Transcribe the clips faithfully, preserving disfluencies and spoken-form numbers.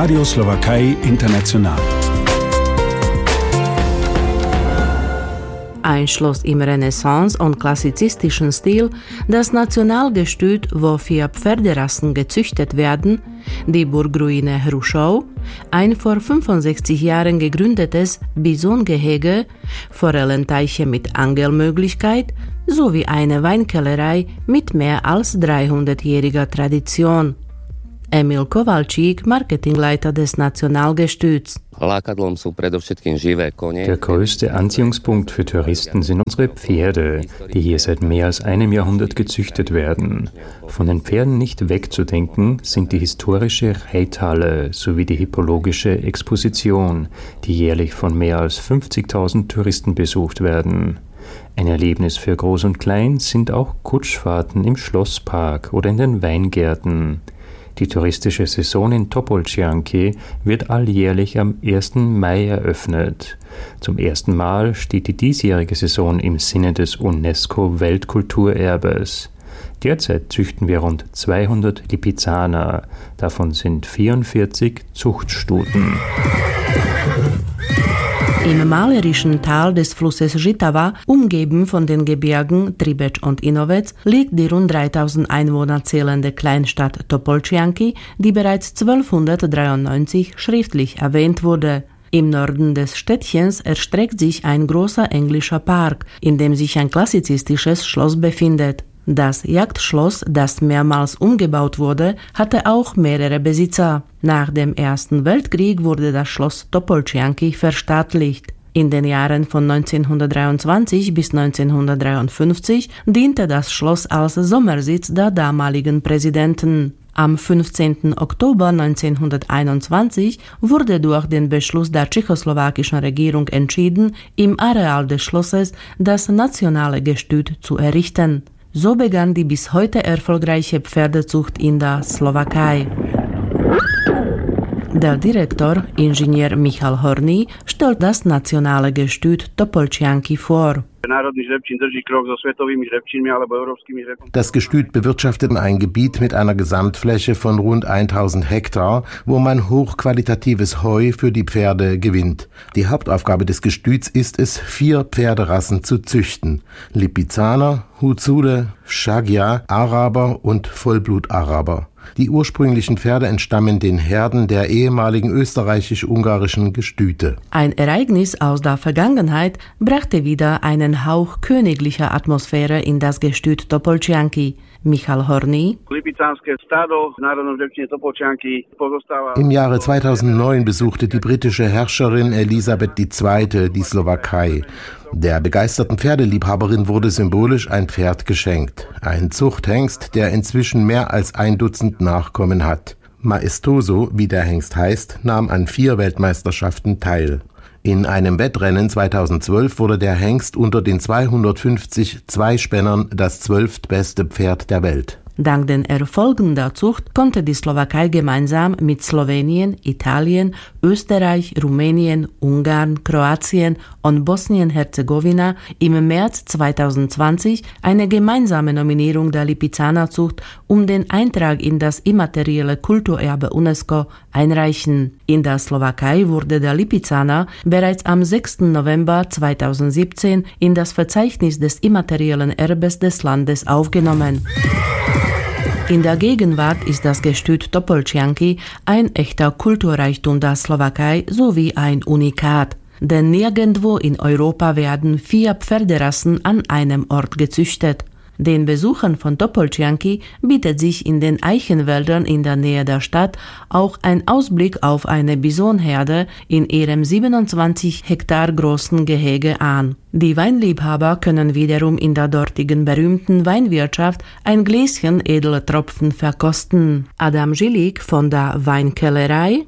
Radio Slowakei International. Ein Schloss im Renaissance- und klassizistischen Stil, das Nationalgestüt, wo vier Pferderassen gezüchtet werden, die Burgruine Hrušov, ein vor fünfundsechzig Jahren gegründetes Bisongehege, Forellenteiche mit Angelmöglichkeit sowie eine Weinkellerei mit mehr als dreihundertjähriger Tradition. Emil Kowalczyk, Marketingleiter des Nationalgestüts. Der größte Anziehungspunkt für Touristen sind unsere Pferde, die hier seit mehr als einem Jahrhundert gezüchtet werden. Von den Pferden nicht wegzudenken sind die historische Reithalle sowie die hippologische Exposition, die jährlich von mehr als fünfzigtausend Touristen besucht werden. Ein Erlebnis für Groß und Klein sind auch Kutschfahrten im Schlosspark oder in den Weingärten. Die touristische Saison in Topolčianky wird alljährlich am ersten Mai eröffnet. Zum ersten Mal steht die diesjährige Saison im Sinne des UNESCO-Weltkulturerbes. Derzeit züchten wir rund zweihundert Lipizzaner, davon sind vierundvierzig Zuchtstuten. Im malerischen Tal des Flusses Žitava, umgeben von den Gebirgen Tribeč und Inovec, liegt die rund dreitausend Einwohner zählende Kleinstadt Topolčianky, die bereits zwölfhundertdreiundneunzig schriftlich erwähnt wurde. Im Norden des Städtchens erstreckt sich ein großer englischer Park, in dem sich ein klassizistisches Schloss befindet. Das Jagdschloss, das mehrmals umgebaut wurde, hatte auch mehrere Besitzer. Nach dem Ersten Weltkrieg wurde das Schloss Topolčianky verstaatlicht. In den Jahren von neunzehnhundertdreiundzwanzig bis neunzehnhundertdreiundfünfzig diente das Schloss als Sommersitz der damaligen Präsidenten. Am fünfzehnten Oktober neunzehnhunderteinundzwanzig wurde durch den Beschluss der tschechoslowakischen Regierung entschieden, im Areal des Schlosses das nationale Gestüt zu errichten. So begann die bis heute erfolgreiche Pferdezucht in der Slowakei. Der Direktor, Ingenieur Michal Horný, stellt das nationale Gestüt Topolčianky vor. Das Gestüt bewirtschaftet ein Gebiet mit einer Gesamtfläche von rund tausend Hektar, wo man hochqualitatives Heu für die Pferde gewinnt. Die Hauptaufgabe des Gestüts ist es, vier Pferderassen zu züchten: Lipizzaner, Huzude, Shagia, Araber und Vollblut-Araber. Die ursprünglichen Pferde entstammen den Herden der ehemaligen österreichisch-ungarischen Gestüte. Ein Ereignis aus der Vergangenheit brachte wieder einen Hauch königlicher Atmosphäre in das Gestüt Topolčianky. Michal Horný. Im Jahre zweitausendneun besuchte die britische Herrscherin Elisabeth die Zweite die Slowakei. Der begeisterten Pferdeliebhaberin wurde symbolisch ein Pferd geschenkt. Ein Zuchthengst, der inzwischen mehr als ein Dutzend Nachkommen hat. Maestoso, wie der Hengst heißt, nahm an vier Weltmeisterschaften teil. In einem Wettrennen zweitausendzwölf wurde der Hengst unter den zweihundertfünfzig Zweispännern das zwölftbeste Pferd der Welt. Dank den Erfolgen der Zucht konnte die Slowakei gemeinsam mit Slowenien, Italien, Österreich, Rumänien, Ungarn, Kroatien und Bosnien-Herzegowina im März zweitausendzwanzig eine gemeinsame Nominierung der Lipizzanerzucht um den Eintrag in das immaterielle Kulturerbe UNESCO einreichen. In der Slowakei wurde der Lipizzaner bereits am sechsten November zweitausendsiebzehn in das Verzeichnis des immateriellen Erbes des Landes aufgenommen. In der Gegenwart ist das Gestüt Topolčianky ein echter Kulturreichtum der Slowakei sowie ein Unikat. Denn nirgendwo in Europa werden vier Pferderassen an einem Ort gezüchtet. Den Besuchern von Topolčianky bietet sich in den Eichenwäldern in der Nähe der Stadt auch ein Ausblick auf eine Bisonherde in ihrem siebenundzwanzig Hektar großen Gehege an. Die Weinliebhaber können wiederum in der dortigen berühmten Weinwirtschaft ein Gläschen edle Tropfen verkosten. Adam Žilik von der Weinkellerei.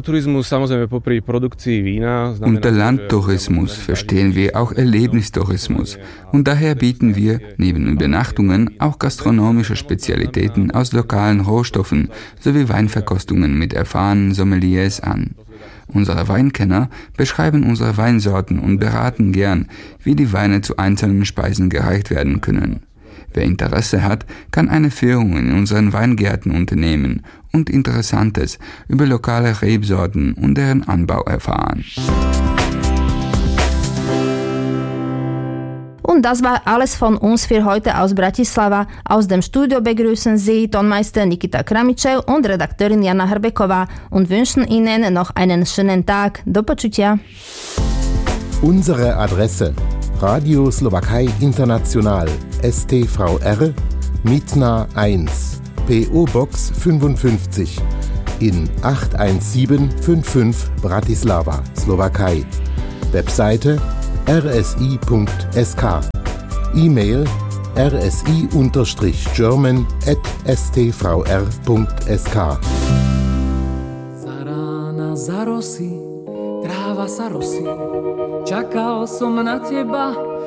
Unter Landtourismus verstehen wir auch Erlebnistourismus und daher bieten wir neben Übernachtungen auch gastronomische Spezialitäten aus lokalen Rohstoffen sowie Weinverkostungen mit erfahrenen Sommeliers an. Unsere Weinkenner beschreiben unsere Weinsorten und beraten gern, wie die Weine zu einzelnen Speisen gereicht werden können. Wer Interesse hat, kann eine Führung in unseren Weingärten unternehmen und Interessantes über lokale Rebsorten und deren Anbau erfahren. Und das war alles von uns für heute aus Bratislava. Aus dem Studio begrüßen Sie Tonmeister Nikita Kramičev und Redakteurin Jana Hrbeková und wünschen Ihnen noch einen schönen Tag. Do počutia. Unsere Adresse: Radio Slowakei International, S T V R, Mitna eins, P O-Box fünfundfünfzig in acht eins sieben fünf fünf Bratislava, Slowakei. Webseite r s i punkt s k. E-Mail r s i German at s t v r punkt s k. Zarana zarosí, tráva sa rosí, čakal som na teba,